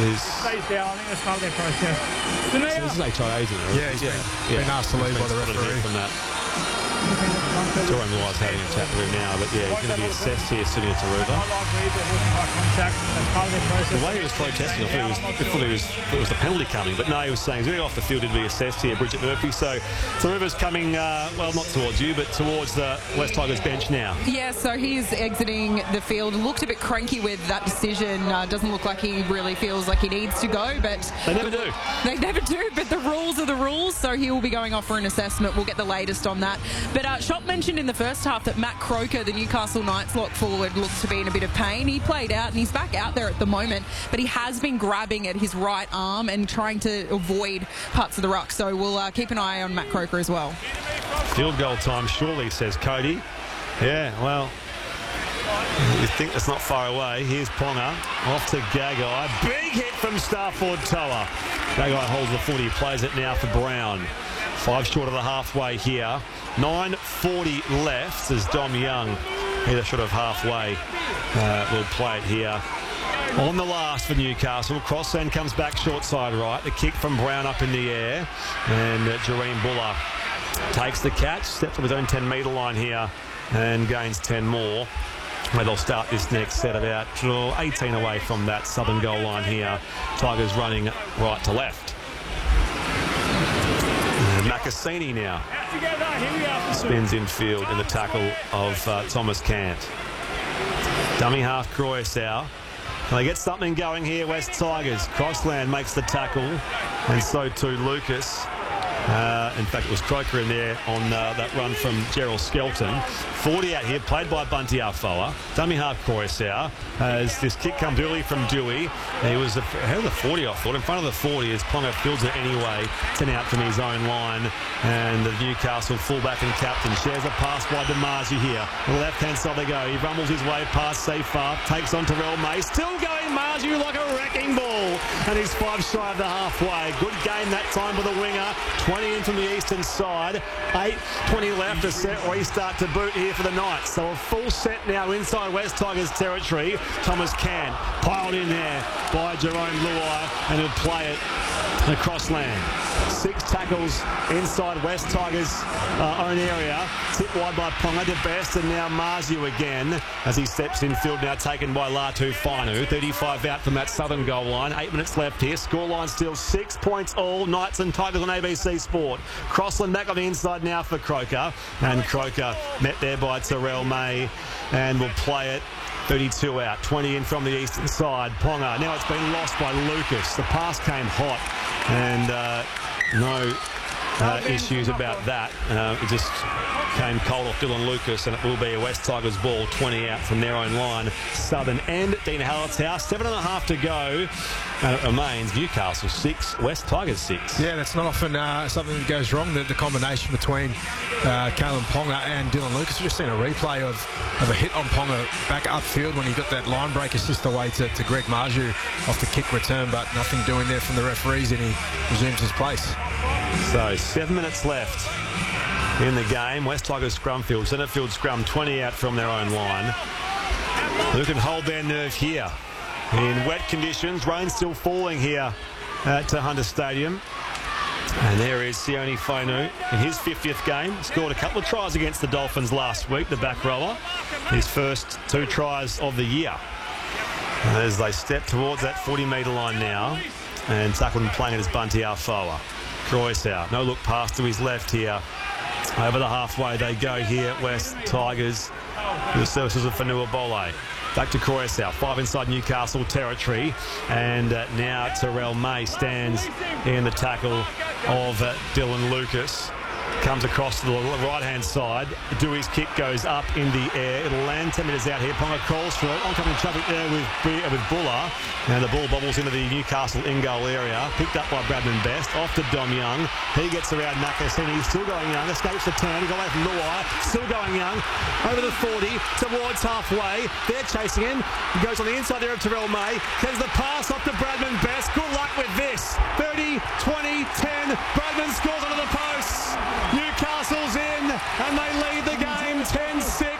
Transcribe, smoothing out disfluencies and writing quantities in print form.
Stays down. I think that's part of their process. So this is HIA, isn't it? Yeah, he's been asked to leave by the referee. From that. Jerome Luai's having a chat with him now, but yeah, he's going to be assessed here sitting at Taruva. The way he was protesting, I thought it was the penalty coming, but no, he was saying he's really off the field to be assessed here, Bridget Murphy. So Taruva's coming, well, not towards you, but towards the West Tigers bench now. Yeah, so he's exiting the field. Looked a bit cranky with that decision. Doesn't look like he really feels like he needs to go, but they never do. They never do, but the rules are the rules, so he will be going off for an assessment. We'll get the latest on that. But Shop mentioned in the first half that Matt Croker, the Newcastle Knights lock forward, looked to be in a bit of pain. He played out and he's back out there at the moment, but he has been grabbing at his right arm and trying to avoid parts of the ruck. So we'll keep an eye on Matt Croker as well. Field goal time, surely, says Cody. Yeah, well, you think that's not far away. Here's Ponga off to Gagai. Big hit from Starford Toa. Gagai holds the footy, plays it now for Brown. 5 short of the halfway here. 9:40 left as Dom Young, either short of halfway, will play it here. On the last for Newcastle, Crossland comes back short side right. The kick from Brown up in the air, and Jareen Buller takes the catch, steps on his own 10-metre line here, and gains 10 more. Where they'll start this next set about 18 away from that southern goal line here. Tigers running right to left. Macassini now spins in field in the tackle of Thomas Cant. Dummy half Croissau. Can they get something going here, West Tigers? Crossland makes the tackle, and so too Lucas. In fact, it was Croker in there on that run from Gerald Skelton. 40 out here, played by Bunty Afoa. Dummy half Croissau. As this kick comes early from Dewey. He was ahead of the 40, I thought. In front of the 40 as Ponga fields it anyway. 10 out from his own line. And the Newcastle fullback and captain shares a pass by DiMaggio here. On the left-hand side they go. He rumbles his way past Seyfarth. Takes on Terrell May. Still going Marju like a wrecking ball. And he's 5 shy of the halfway. Good game that time for the winger. 20 in from the eastern side. 8:20 left. A set restart to boot here for the Knights. So a full set now inside West Tigers territory. Thomas Cant piled in there by Jerome Luai, and he'll play it across land. 6 tackles inside West Tigers' own area. Tip wide by Ponga to best, and now Marzu again as he steps in field, now taken by Latu Fainu. 35 out from that southern goal line. 8 minutes left here. Scoreline still 6 points all. Knights and Tigers on ABC Sport. Crossland back on the inside now for Croker, and Croker met there by Terrell May, and will play it. 32 out, 20 in from the eastern side. Ponga, now it's been lost by Lucas. The pass came hot, and no issues about that. It just came cold off Dylan Lucas, and it will be a West Tigers ball. 20 out from their own line. Southern end, Dean Hallett's house. 7.5 to go. And it remains Newcastle 6, West Tigers 6. Yeah, that's not often something that goes wrong, the combination between Kalen Ponga and Dylan Lucas. We've just seen a replay of a hit on Ponga back upfield when he got that line break assist away to Greg Marju off the kick return, but nothing doing there from the referees, and he resumes his place. So 7 minutes left in the game. West Tigers scrum field, centre field scrum, 20 out from their own line. Who can hold their nerve here in wet conditions? Rain still falling here at Hunter Stadium. And there is Sione Fainu in his 50th game. Scored a couple of tries against the Dolphins last week, the back rower. His first 2 tries of the year. As they step towards that 40-metre line now. And Tuckland playing it as Bunty Afoa. Croissau, no look pass to his left here. Over the halfway they go here, West Tigers. The services of Fanua Bole. Back to Croissau, 5 inside Newcastle territory. And now Terrell May stands in the tackle of Dylan Lucas. Comes across to the right-hand side. Dewey's kick goes up in the air. It'll land 10 metres out here. Ponga crawls for it. Oncoming traffic there with Buller. And the ball bobbles into the Newcastle in-goal area. Picked up by Bradman Best. Off to Dom Young. He gets around Macassini. Still going Young. Escapes the turn. He got away from Luai. Still going Young. Over the 40. Towards halfway. They're chasing him. He goes on the inside there of Terrell May. Sends the pass off to Bradman Best. Good luck with this. 30, 20, 10. Bradman scores onto the posts. Newcastle's in, and they lead the game 10-6.